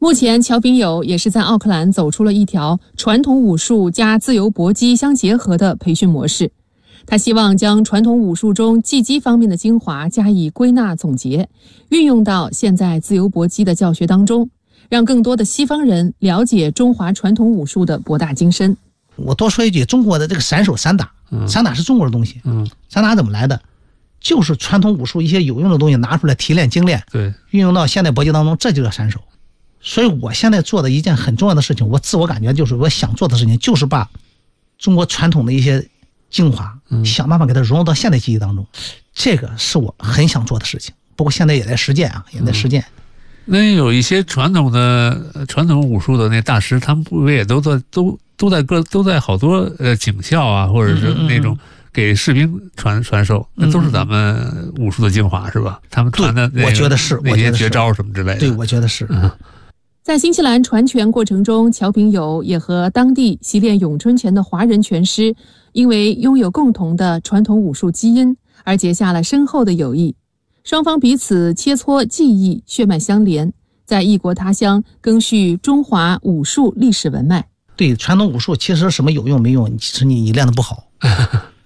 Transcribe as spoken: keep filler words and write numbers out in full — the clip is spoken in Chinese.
目前乔炳友也是在奥克兰走出了一条传统武术加自由搏击相结合的培训模式。他希望将传统武术中技击方面的精华加以归纳总结，运用到现在自由搏击的教学当中，让更多的西方人了解中华传统武术的博大精深。 我多说一句，中国的这个散手散打，嗯、散打是中国的东西。嗯，散打怎么来的？就是传统武术一些有用的东西拿出来提炼精炼， 对， 运用到现代搏击当中，这就叫散手。所以我现在做的一件很重要的事情，我自我感觉就是我想做的事情，就是把中国传统的一些精华，嗯、想办法给它融入到现代技艺当中，这个是我很想做的事情。不过现在也在实践啊，也在实践。嗯、 那有一些传统的传统武术的那大师，他们不也都在都都在各都在好多呃警校啊，或者是那种给士兵传传授，那都是咱们武术的精华，是吧？他们传的、那个， 我觉得是那些绝招什么之类的。 对，我觉得是。嗯， 在新西兰传拳过程中，乔炳友也和当地习练咏春拳的华人拳师，因为拥有共同的传统武术基因，而结下了深厚的友谊。双方彼此切磋技艺，血脉相连，在异国他乡更续中华武术历史文脉。 对，传统武术其实什么有用没用，其实你你练得不好。